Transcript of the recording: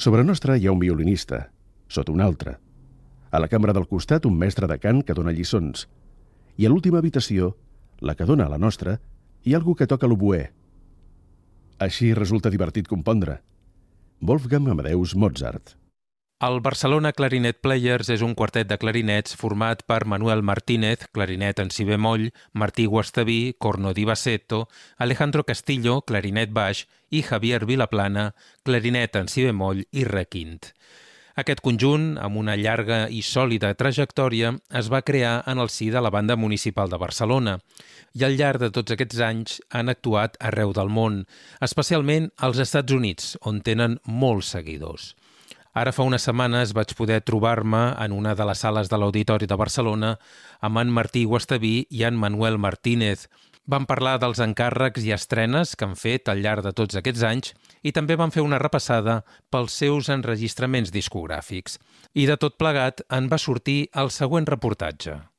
Sobre nostra hi ha un violinista, sota un altre. A la cambra del costat, un mestre de cant que dona lliçons. I a l'última habitació, la que dona a la nostra, hi ha algú que toca l'oboè. Així resulta divertit compondre. Wolfgang Amadeus Mozart. El Barcelona Clarinet Players és un quartet de clarinets format per Manuel Martínez, clarinet en si bemoll, Martí Guastaví, corno di bassetto, Alejandro Castillo, clarinet baix, i Javier Vilaplana, clarinet en si bemoll i requint. Aquest conjunt, amb una llarga i sòlida trajectòria, es va crear en el si de la Banda Municipal de Barcelona i al llarg de tots aquests anys han actuat arreu del món, especialment als Estats Units, on tenen molts seguidors. Ara fa unes setmanes vaig poder trobar-me en una de les sales de l'Auditori de Barcelona amb en Martí Guastaví i en Manuel Martínez. Vam parlar dels encàrrecs i estrenes que han fet al llarg de tots aquests anys i també vam fer una repassada pels seus enregistraments discogràfics. I de tot plegat en va sortir el següent reportatge.